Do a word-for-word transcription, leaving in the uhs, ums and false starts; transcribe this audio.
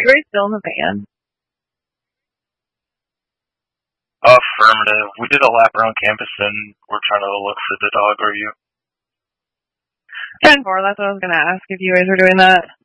you guys still in the van? Affirmative. We did a lap around campus and we're trying to look for the dog. Are you? ten four, that's what I was going to ask, if you guys are doing that.